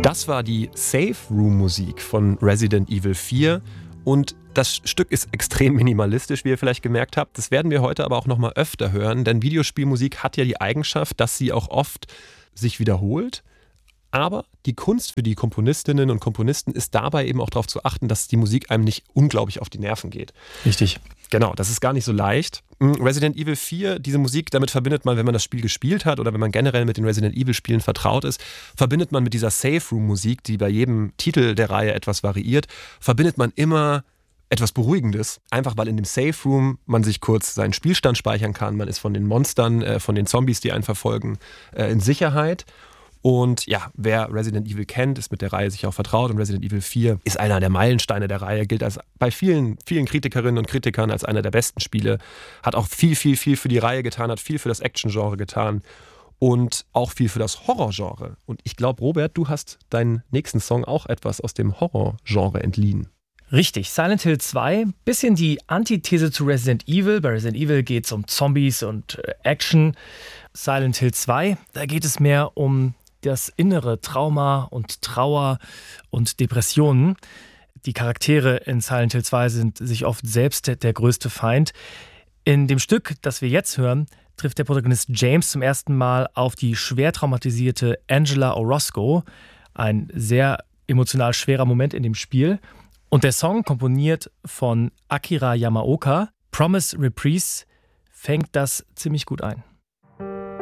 Das war die Safe Room Musik von Resident Evil 4 und das Stück ist extrem minimalistisch, wie ihr vielleicht gemerkt habt. Das werden wir heute aber auch noch mal öfter hören, denn Videospielmusik hat ja die Eigenschaft, dass sie auch oft sich wiederholt. Aber die Kunst für die Komponistinnen und Komponisten ist dabei eben auch darauf zu achten, dass die Musik einem nicht unglaublich auf die Nerven geht. Richtig. Genau, das ist gar nicht so leicht. Resident Evil 4, diese Musik, damit verbindet man, wenn man das Spiel gespielt hat oder wenn man generell mit den Resident Evil Spielen vertraut ist, verbindet man mit dieser Safe Room Musik, die bei jedem Titel der Reihe etwas variiert, verbindet man immer etwas Beruhigendes. Einfach weil in dem Safe Room man sich kurz seinen Spielstand speichern kann, man ist von den Monstern, von den Zombies, die einen verfolgen, in Sicherheit. Und ja, wer Resident Evil kennt, ist mit der Reihe sicher auch vertraut. Und Resident Evil 4 ist einer der Meilensteine der Reihe, gilt als bei vielen Kritikerinnen und Kritikern als einer der besten Spiele. Hat auch viel für die Reihe getan, hat viel für das Action-Genre getan und auch viel für das Horror-Genre. Und ich glaube, Robert, du hast deinen nächsten Song auch etwas aus dem Horror-Genre entliehen. Richtig, Silent Hill 2, bisschen die Antithese zu Resident Evil. Bei Resident Evil geht es um Zombies und Action. Silent Hill 2, da geht es mehr um das innere Trauma und Trauer und Depressionen. Die Charaktere in Silent Hill 2 sind sich oft selbst der größte Feind. In dem Stück, das wir jetzt hören, trifft der Protagonist James zum ersten Mal auf die schwer traumatisierte Angela Orozco. Ein sehr emotional schwerer Moment in dem Spiel. Und der Song, komponiert von Akira Yamaoka, Promise Reprise, fängt das ziemlich gut ein.